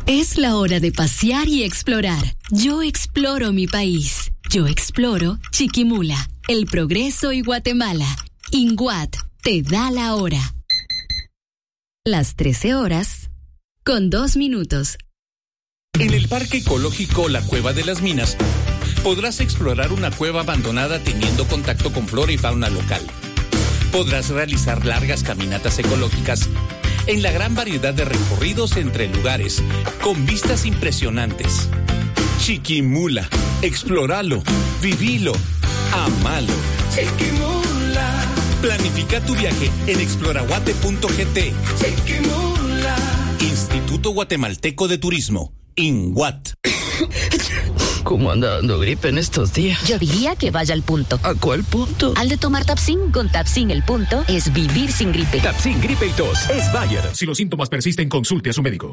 Es la hora de pasear y explorar. Yo exploro mi país. Yo exploro Chiquimula, El Progreso y Guatemala. INGUAT te da la hora. Las 13:02. En el Parque Ecológico La Cueva de las Minas podrás explorar una cueva abandonada teniendo contacto con flora y fauna local. Podrás realizar largas caminatas ecológicas en la gran variedad de recorridos entre lugares, con vistas impresionantes. Chiquimula, explóralo, vivilo, amalo. Chiquimula. Planifica tu viaje en exploraguate.gt. Chiquimula. Instituto Guatemalteco de Turismo, INGUAT. ¿Cómo anda dando gripe en estos días? Yo diría que vaya al punto. ¿A cuál punto? Al de tomar Tapsin. Con Tapsin el punto es vivir sin gripe. Tapsin, gripe y tos. Es Bayer. Si los síntomas persisten, consulte a su médico.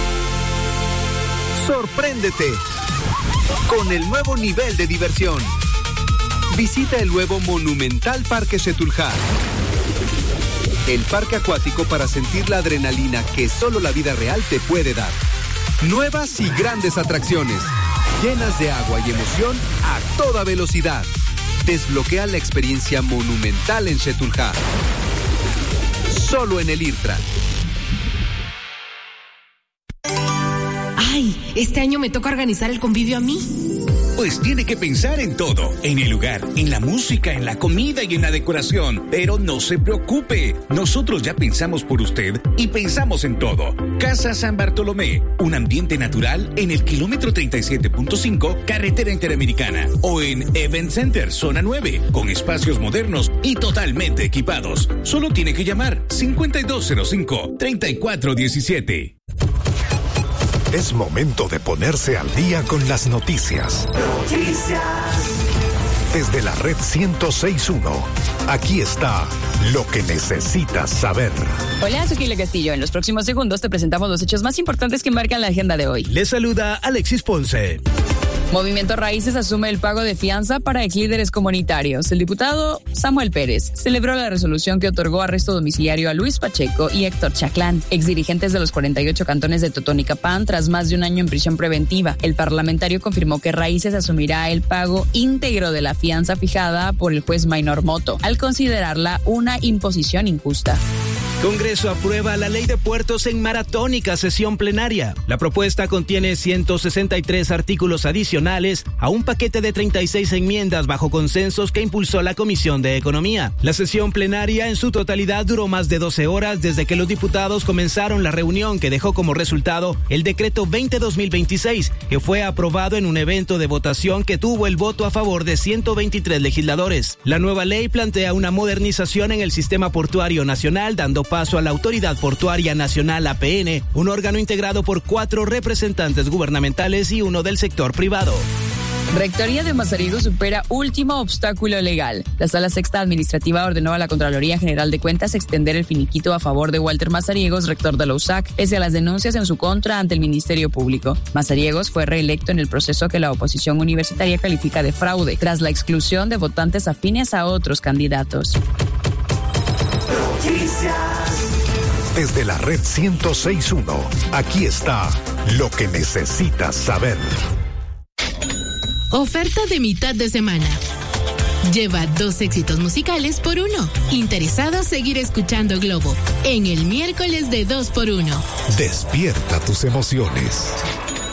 Sorpréndete con el nuevo nivel de diversión. Visita el nuevo monumental Parque Xetulja. El parque acuático para sentir la adrenalina que solo la vida real te puede dar. Nuevas y grandes atracciones, llenas de agua y emoción a toda velocidad. Desbloquea la experiencia monumental en Xetulja. Solo en el IRTRA. ¡Ay! Este año me toca organizar el convivio a mí. Pues tiene que pensar en todo, en el lugar, en la música, en la comida y en la decoración. Pero no se preocupe, nosotros ya pensamos por usted y pensamos en todo. Casa San Bartolomé, un ambiente natural en el kilómetro 37.5, carretera interamericana. O en Event Center, zona 9, con espacios modernos y totalmente equipados. Solo tiene que llamar 5205-3417. Es momento de ponerse al día con las noticias. Desde la red 106.1, aquí está lo que necesitas saber. Hola, soy Kile Castillo. En los próximos segundos te presentamos los hechos más importantes que marcan la agenda de hoy. Les saluda Alexis Ponce. Movimiento Raíces asume el pago de fianza para exlíderes comunitarios. El diputado Samuel Pérez celebró la resolución que otorgó arresto domiciliario a Luis Pacheco y Héctor Chaclán, exdirigentes de los 48 cantones de Totonicapán, tras más de un año en prisión preventiva. El parlamentario confirmó que Raíces asumirá el pago íntegro de la fianza fijada por el juez Maynor Moto, al considerarla una imposición injusta. Congreso aprueba la ley de puertos en maratónica sesión plenaria. La propuesta contiene 163 artículos adicionales a un paquete de 36 enmiendas bajo consensos que impulsó la Comisión de Economía. La sesión plenaria en su totalidad duró más de 12 horas desde que los diputados comenzaron la reunión, que dejó como resultado el decreto 20-2026, que fue aprobado en un evento de votación que tuvo el voto a favor de 123 legisladores. La nueva ley plantea una modernización en el sistema portuario nacional, dando paso a la Autoridad Portuaria Nacional APN, un órgano integrado por 4 representantes gubernamentales y 1 del sector privado. Rectoría de Mazariegos supera último obstáculo legal. La Sala Sexta Administrativa ordenó a la Contraloría General de Cuentas extender el finiquito a favor de Walter Mazariegos, rector de la USAC, pese a las denuncias en su contra ante el Ministerio Público. Mazariegos fue reelecto en el proceso que la oposición universitaria califica de fraude, tras la exclusión de votantes afines a otros candidatos. Desde la red 106.1, aquí está lo que necesitas saber. Oferta de mitad de semana. Lleva 2 éxitos musicales por 1. ¿Interesado seguir escuchando Globo en el miércoles de 2x1? Despierta tus emociones.